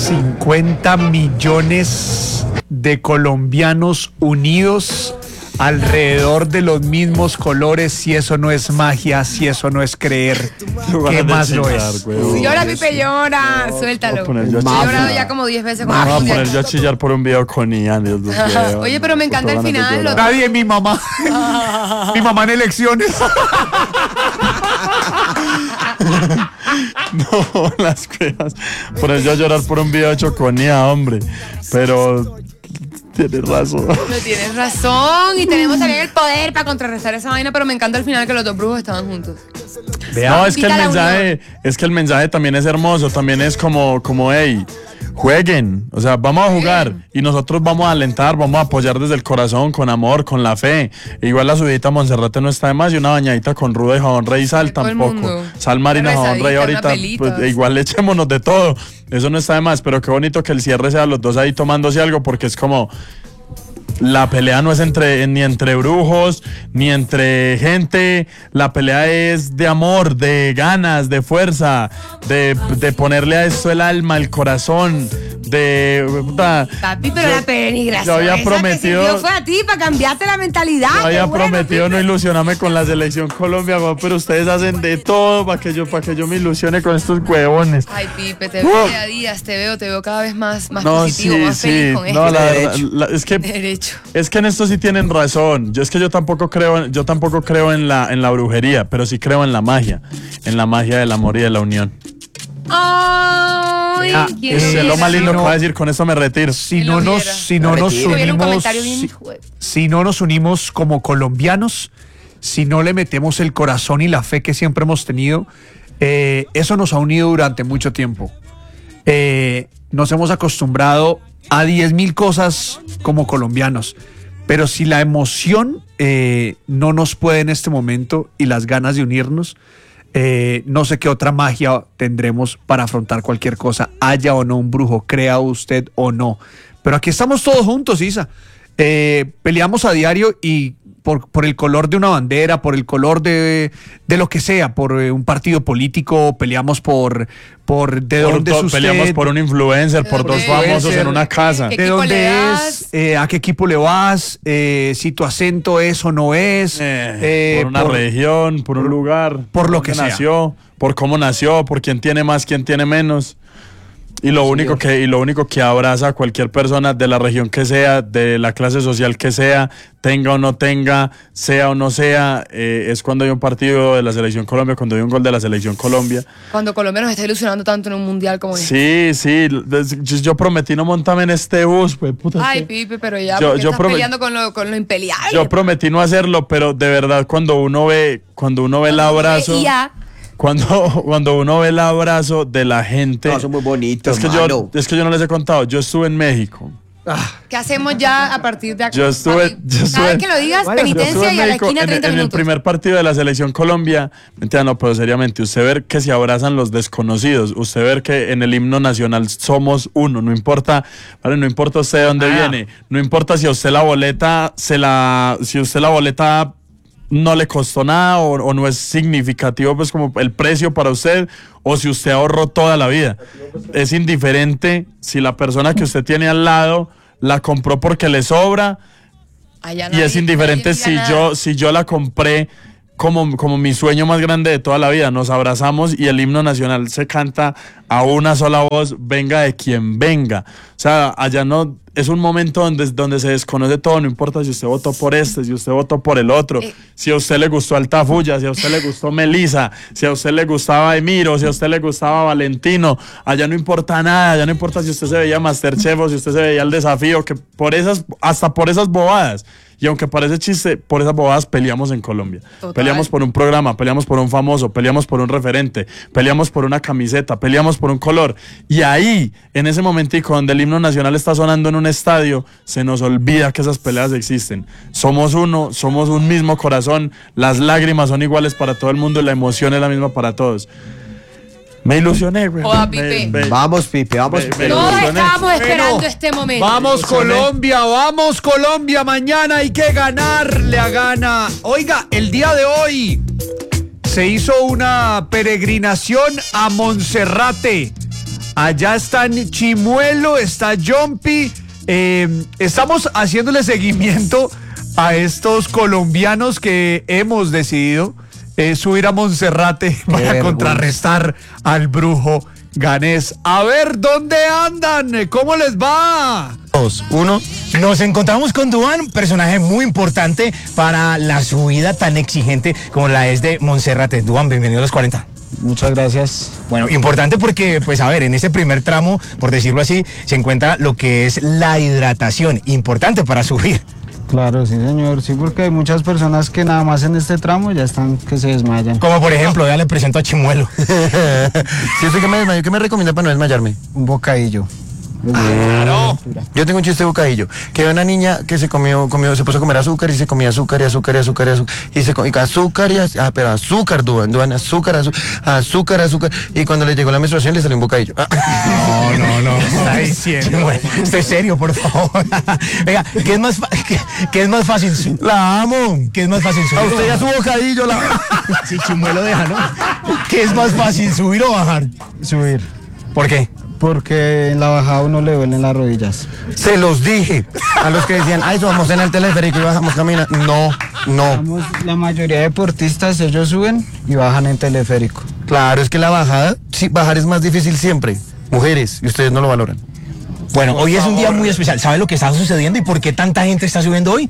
50 millones de colombianos unidos alrededor de los mismos colores. Si eso no es magia, si eso no es creer, ¿qué más lo es? Llora, Pipe, llora. Suéltalo. He llorado ya como 10 veces con me voy a poner yo a chillar por un video con Ian. Oye, pero me encanta el final. Nadie, mi mamá. Mi mamá en elecciones. No, las cuevas. Poner yo a llorar por un video hecho con Ian, hombre. Pero tienes razón. No tienes razón. Y tenemos también el poder para contrarrestar esa vaina. Pero me encanta al final que los dos brujos estaban juntos. No, es que el mensaje también es hermoso. También es como hey, jueguen, o sea, vamos a jugar y nosotros vamos a alentar, vamos a apoyar desde el corazón, con amor, con la fe. Igual la subidita a Monserrate no está de más y una bañadita con ruda y jabón rey y sal tampoco. Sal marina, jabón rey ahorita, pues, igual le echémonos de todo, eso no está de más, pero qué bonito que el cierre sea los dos ahí tomándose algo, porque es como... La pelea no es ni entre brujos, ni entre gente. La pelea es de amor, de ganas, de fuerza, de ponerle a esto el alma, el corazón, Papi, pero la peligración yo había prometido, fue a ti para cambiarte la mentalidad. Yo había prometido no ilusionarme con la selección Colombia, pero ustedes hacen de todo para que yo me ilusione con estos huevones. Ay, Pipe, te veo día a día, te veo cada vez más positivo, más feliz con esto. Es que en esto sí tienen razón. Yo tampoco creo en la brujería, pero sí creo en la magia del amor y de la unión. Es lo más lindo que voy a decir, con eso me retiro. Si no nos unimos como colombianos, si no le metemos el corazón y la fe que siempre hemos tenido, eso nos ha unido durante mucho tiempo. Nos hemos acostumbrado a 10.000 cosas como colombianos, pero si la emoción no nos puede en este momento y las ganas de unirnos, no sé qué otra magia tendremos para afrontar cualquier cosa, haya o no un brujo, crea usted o no. Pero aquí estamos todos juntos, Isa. Peleamos a diario y por el color de una bandera, por el color de lo que sea, por un partido político, peleamos por de dónde es usted. Peleamos por un influencer, por dos famosos en una casa. ¿De dónde es? ¿A qué equipo le vas? Si tu acento es o no es. Por una región, por un lugar. Por lo que nació, por cómo nació, por quién tiene más, quién tiene menos. Y lo único que abraza a cualquier persona de la región que sea, de la clase social que sea, tenga o no tenga, sea o no sea, es cuando hay un partido de la Selección Colombia, cuando hay un gol de la Selección Colombia. Cuando Colombia nos está ilusionando tanto en un mundial como este. Sí, yo prometí no montarme en este bus, pues, puta. Ay, Pipe, pero ya estás peleando con lo impeleable. Yo prometí no hacerlo, pero de verdad cuando uno ve el abrazo... Cuando uno ve el abrazo de la gente... No, son muy bonitos, es que yo no les he contado, yo estuve en México. ¿Qué hacemos ya a partir de aquí? Yo estuve Cada vez que lo digas, penitencia y a la esquina 30 minutos. En el primer partido de la Selección Colombia, mentira, no, pero seriamente, usted ver que se abrazan los desconocidos, usted ver que en el himno nacional somos uno, no importa usted de dónde viene, no importa si a usted la boleta no le costó nada o no es significativo pues como el precio para usted, o si usted ahorró toda la vida. Es indiferente si la persona que usted tiene al lado la compró porque le sobra, y es indiferente si yo la compré como mi sueño más grande de toda la vida. Nos abrazamos y el himno nacional se canta a una sola voz, venga de quien venga. O sea, allá no es un momento donde se desconoce todo, no importa si usted votó por si usted votó por el otro, si a usted le gustó Altafulla, si a usted le gustó Melissa, si a usted le gustaba Emiro, si a usted le gustaba Valentino, allá no importa nada, allá no importa si usted se veía Masterchef o si usted se veía El Desafío, que hasta por esas bobadas. Y aunque parece chiste, por esas bobadas peleamos en Colombia. Total. Peleamos por un programa, peleamos por un famoso, peleamos por un referente, peleamos por una camiseta, peleamos por un color. Y ahí, en ese momentico donde el himno nacional está sonando en un estadio, se nos olvida que esas peleas existen. Somos uno, somos un mismo corazón, las lágrimas son iguales para todo el mundo y la emoción es la misma para todos. Me ilusioné, güey. Joda, Pipe. Vamos, Pipe, vamos. Todos estábamos esperando este momento. Vamos, Colombia, mañana hay que ganarle a Ghana. Oiga, el día de hoy se hizo una peregrinación a Monserrate, Allá están Chimuelo, está Jumpy. Estamos haciéndole seguimiento a estos colombianos que hemos decidido subir a Monserrate para contrarrestar al brujo ganés. A ver, ¿dónde andan? ¿Cómo les va? 2, 1. Nos encontramos con Duan, personaje muy importante para la subida tan exigente como la es de Monserrate. Duan, bienvenido a los 40. Muchas gracias. Bueno, importante porque, pues a ver, en ese primer tramo, por decirlo así, se encuentra lo que es la hidratación, importante para subir. Claro, sí señor, sí, porque hay muchas personas que nada más en este tramo ya están que se desmayan. Como por ejemplo, ya le presento a Chimuelo. Si estoy que me desmayo, ¿qué me recomienda para no desmayarme? Un bocadillo. Claro. Yo tengo un chiste de bocadillo. Que había una niña que se se puso a comer azúcar y se comía azúcar y azúcar y azúcar y azúcar. Y se comía azúcar y pero azúcar, Duan, azúcar. Y cuando le llegó la menstruación le salió un bocadillo. No. Está diciendo. Estoy serio, por favor. Venga, ¿qué es más fácil? La amo. ¿Qué es más fácil subir? A usted ya su bocadillo. Si Chimuelo deja, ¿no? ¿Qué es más fácil, subir o bajar? Subir. ¿Por qué? Porque en la bajada a uno le duelen las rodillas. Se los dije a los que decían, ay, vamos en el teleférico y bajamos caminando. No. La mayoría de deportistas, ellos suben y bajan en teleférico. Claro, es que la bajada, sí, bajar es más difícil siempre. Mujeres, y ustedes no lo valoran. Bueno, hoy es un día muy especial. ¿Sabe lo que está sucediendo y por qué tanta gente está subiendo hoy?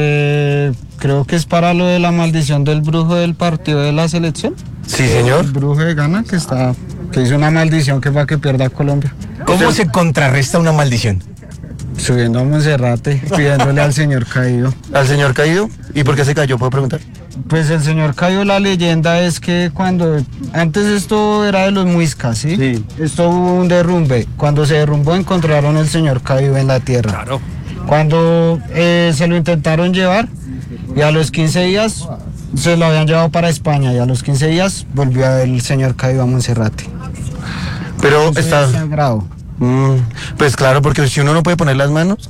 Creo que es para lo de la maldición del brujo del partido de la selección. Sí, señor. El brujo de Ghana que hizo una maldición que va a que pierda Colombia. ¿Cómo se contrarresta una maldición? Subiendo a Monserrate, pidiéndole al señor caído. ¿Al señor caído? ¿Y por qué se cayó? ¿Puedo preguntar? Pues el señor caído, la leyenda es que antes esto era de los muiscas, ¿sí? Sí. Esto hubo un derrumbe. Cuando se derrumbó encontraron el señor caído en la tierra. Claro. Cuando se lo intentaron llevar y a los 15 días se lo habían llevado para España y a los 15 días volvió el señor caído a Monserrate. Pero Eso está... es sagrado. Pues claro, porque si uno no puede poner las manos...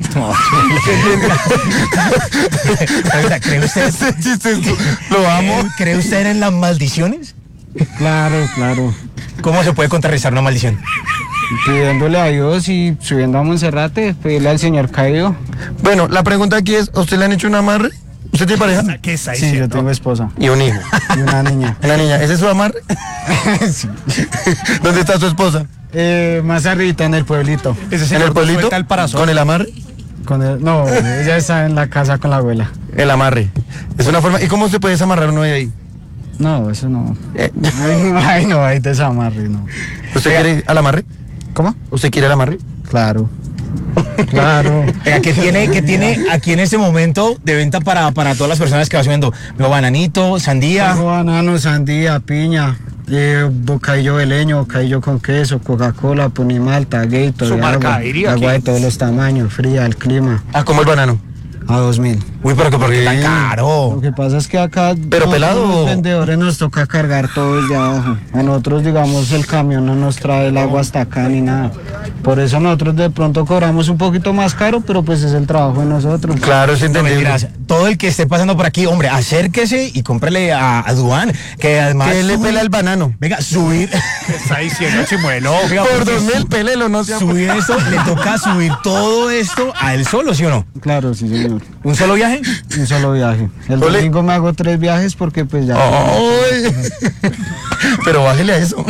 ¿Cree usted? Ese chiste lo amo. ¿Cree usted en las maldiciones? Claro. ¿Cómo se puede contrarrestar una maldición? Pidiéndole a Dios y subiendo a Monserrate, pedirle al señor caído. Bueno, la pregunta aquí es, ¿a usted le han hecho un amarre? ¿Usted tiene pareja? ¿Qué está Sí, yo diciendo? tengo esposa Y un hijo. y una niña. Una niña, ¿ese es su amarre? ¿Dónde está su esposa? Más arribita en el pueblito. Ese ¿En señor el no pueblito? suelta el parasol. ¿Con el amarre? No, ella está en la casa con la abuela. El amarre. Es una forma... ¿Y cómo se puede desamarrar uno de ahí? No, eso no. Ay, no, hay desamarre, no. ¿Usted quiere al amarre? ¿Cómo? ¿Usted quiere el amarre? Claro. Oiga, ¿qué tiene aquí en este momento de venta para todas las personas que va subiendo? Bananito, sandía. Tengo banano, sandía, piña, bocadillo de leño, bocadillo con queso, Coca-Cola, Punimalta, Gatorade, Su mercadería agua de aquí. todos los tamaños, fría, el clima, Ah, como el banano. a 2.000. Uy, pero ¿por qué tan caro? Lo que pasa es que acá ¿Pero nosotros pelado los o? vendedores nos toca cargar todo desde abajo. A nosotros, digamos, el camión no nos trae el agua hasta acá ni nada. Por eso nosotros de pronto cobramos un poquito más caro, pero pues es el trabajo de nosotros. Claro, es No, entendible. mentiras. Todo el que esté pasando por aquí, hombre, acérquese y cómprele a Duan, que además... Que le subir- pela el banano. Venga, subir... ¿Qué está diciendo, Chimuelo? Venga, Por porque 2.000, pelelo, no sea... subir esto, le toca subir todo esto a él solo, ¿sí o no? Claro, sí, señor. ¿Un solo viaje? Un solo viaje. El Ole. domingo me hago 3 viajes porque pues ya... ¡Ay! Pero bájele a eso.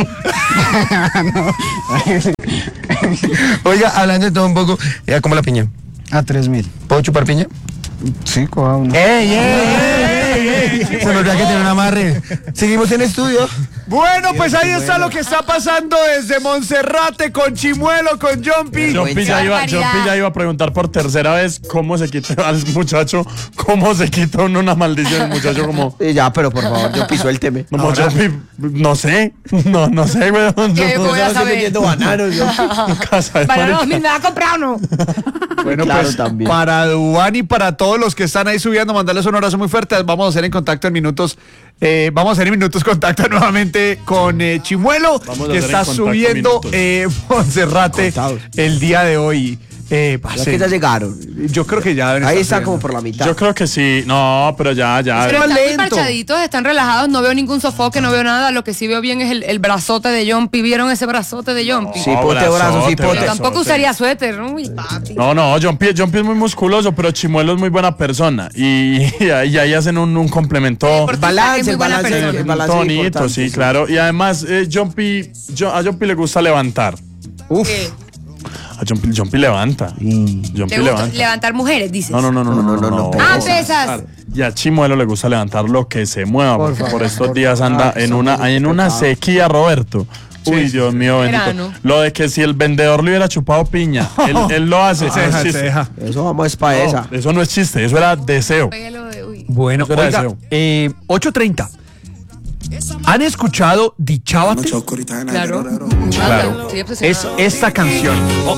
Oiga, hablando de todo un poco, como la piña. A 3.000. ¿Puedo chupar piña? Sí, coja uno. Se me olvidó que tiene un amarre. Seguimos en estudio. Bueno, pues ahí está lo que está pasando desde Monserrate con Chimuelo, con Jumpy. Jumpy ya iba a preguntar por tercera vez cómo se quita al muchacho, cómo se quita uno una maldición. El muchacho como Ya, pero por favor, yo piso el teme. Jumpy, no sé, no sé, weón. ¿Qué Yo- voy a Estoy saber? vendiendo bananos. Yo. casa de Para marica. no, ¿me va a comprar o no? Bueno, Claro, pues también. para Duván y para todos los que están ahí subiendo, mandarles un abrazo muy fuerte. Vamos a hacer en contacto en minutos. Vamos a hacer en minutos contacto nuevamente con Chimuelo, Vamos a que hacer está en contacto subiendo minutos. Monserrate Contados. el día de hoy. Las que ya llegaron. Yo creo que ya deben Ahí estar está como subiendo. por la mitad. Yo creo que sí. No, pero ya. Pero están muy lento. parchaditos, están relajados, no veo ningún sofoque, no veo nada. Lo que sí veo bien es el brazote de Jumpy. ¿Vieron ese brazote de Jumpy? Sí, pote brazos, sí, Pero pote. tampoco usaría suéter. Uy, papi. No, Jumpy es muy musculoso, pero Chimuelo es muy buena persona. Y ahí hacen un complemento Deportista, balance, es muy el buena balance, persona. el balance bonito, importante, sí, claro. Y además, a Jumpy le gusta levantar. ¿Qué? A Jumpy levanta. Jumpy ¿Te gusta levanta. levantar mujeres, dices? No. Ah, pesas. Y a Chimuelo le gusta levantar lo que se mueva, porque por estos días anda en una sequía, Roberto. Uy, Dios mío, bendito. Verano. Lo de que si el vendedor le hubiera chupado piña, él lo hace. Se Eso no es deja, se chiste. deja. Eso vamos es para esa. Eso no es chiste, eso era deseo. Pégalo de- uy. Bueno, Eso era oiga, deseo. 8:30. ¿Han escuchado Dichábate? Claro. Claro. Estoy obsesionada. Es esta canción.